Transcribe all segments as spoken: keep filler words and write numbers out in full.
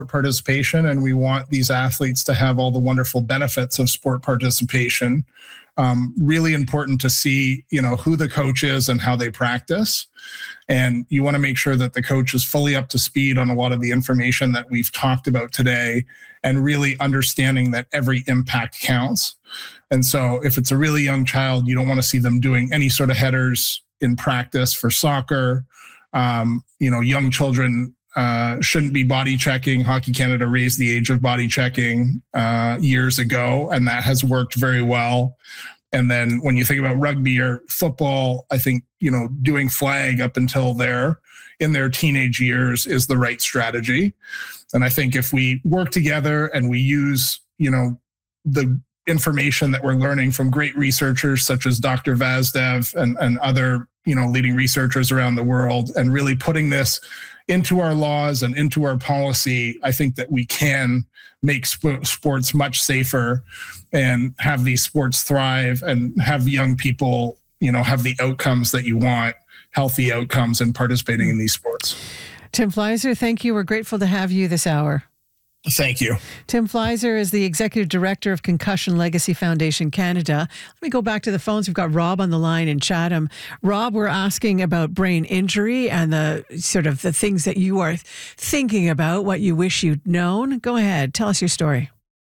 participation, and we want these athletes to have all the wonderful benefits of sport participation. Um, really important to see, you know, who the coach is and how they practice. And you want to make sure that the coach is fully up to speed on a lot of the information that we've talked about today, and really understanding that every impact counts. And so if it's a really young child, you don't want to see them doing any sort of headers in practice for soccer. Um, you know, young children uh, shouldn't be body checking. Hockey Canada raised the age of body checking uh, years ago, and that has worked very well. And then when you think about rugby or football, I think, you know, doing flag up until they're in their teenage years is the right strategy. And I think if we work together and we use, you know, the information that we're learning from great researchers such as Doctor Vazdev and, and other, you know, leading researchers around the world, and really putting this into our laws and into our policy, I think that we can make sp- sports much safer and have these sports thrive and have young people, you know, have the outcomes that you want, healthy outcomes in participating in these sports. Tim Fleiser, thank you. We're grateful to have you this hour. Thank you. Tim Fleiser is the Executive Director of Concussion Legacy Foundation Canada. Let me go back to the phones. We've got Rob on the line in Chatham. Rob, we're asking about brain injury and the sort of the things that you are thinking about, what you wish you'd known. Go ahead. Tell us your story.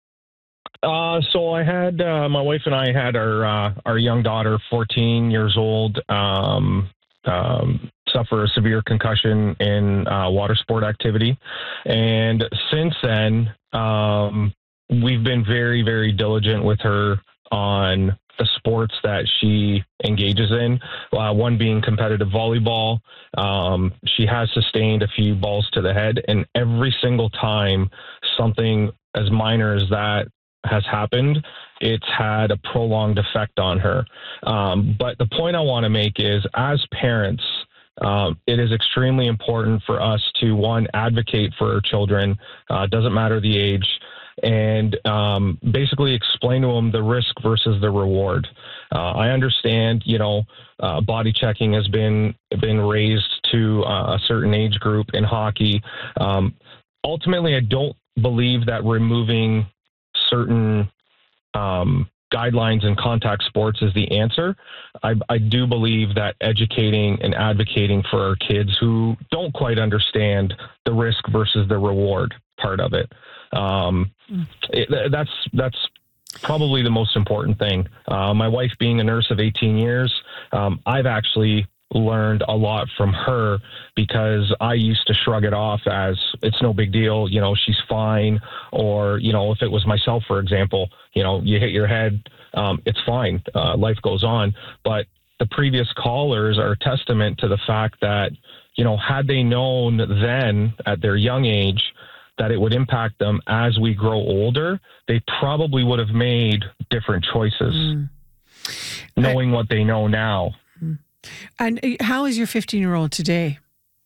Uh, so I had, uh, my wife and I had our, uh, our young daughter, fourteen years old, um, um, suffer a severe concussion in uh, water sport activity. And since then, um, we've been very, very diligent with her on the sports that she engages in, uh, one being competitive volleyball. Um, she has sustained a few balls to the head, and every single time something as minor as that has happened, it's had a prolonged effect on her. Um, but the point I want to make is, as parents, um, it is extremely important for us to, one, advocate for our children, uh, doesn't matter the age, and um, basically explain to them the risk versus the reward. Uh, I understand, you know, uh, body checking has been been raised to uh, a certain age group in hockey. Um, ultimately, I don't believe that removing certain um, guidelines in contact sports is the answer. I, I do believe that educating and advocating for our kids who don't quite understand the risk versus the reward part of it, um, mm. it that's that's probably the most important thing. Uh, my wife being a nurse of eighteen years, um, I've actually learned a lot from her, because I used to shrug it off as it's no big deal, you know, she's fine. Or, you know, if it was myself, for example, you know, you hit your head, um, it's fine. Uh, life goes on. But the previous callers are a testament to the fact that, you know, had they known then at their young age that it would impact them as we grow older, they probably would have made different choices, mm. knowing I- what they know now. Mm. And how is your fifteen-year-old today?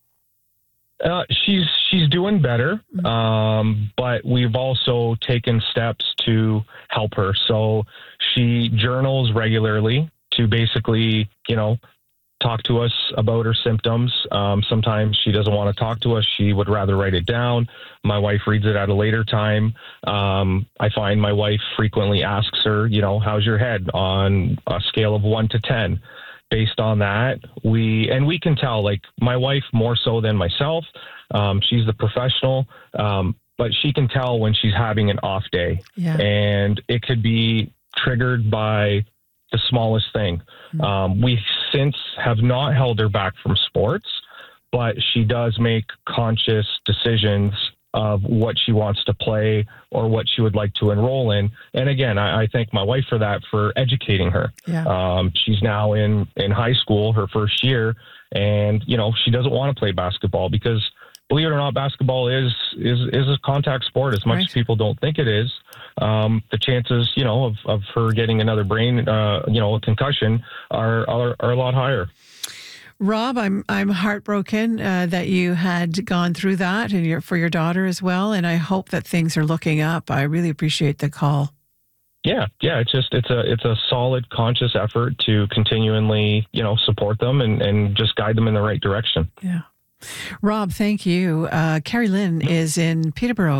Uh, she's she's doing better, mm-hmm. um, but we've also taken steps to help her. So she journals regularly to basically, you know, talk to us about her symptoms. Um, sometimes she doesn't want to talk to us. She would rather write it down. My wife reads it at a later time. Um, I find my wife frequently asks her, you know, how's your head on a scale of one to ten? Based on that, we, and we can tell, like, my wife more so than myself, um, she's the professional, um, but she can tell when she's having an off day. Yeah. And it could be triggered by the smallest thing. Mm-hmm. Um, we since have not held her back from sports, but she does make conscious decisions of what she wants to play or what she would like to enroll in. And again, I, I thank my wife for that, for educating her. Yeah. Um, she's now in, in high school, her first year, and, you know, she doesn't want to play basketball because, believe it or not, basketball is, is, is a contact sport as much right. as people don't think it is. Um, the chances, you know, of, of her getting another brain, uh, you know, a concussion are, are, are a lot higher. Rob, I'm I'm heartbroken uh, that you had gone through that, and your, for your daughter as well. And I hope that things are looking up. I really appreciate the call. Yeah, yeah. It's just it's a it's a solid, conscious effort to continually, you know, support them and, and just guide them in the right direction. Yeah. Rob, thank you. Uh, Carrie Lynn is in Peterborough.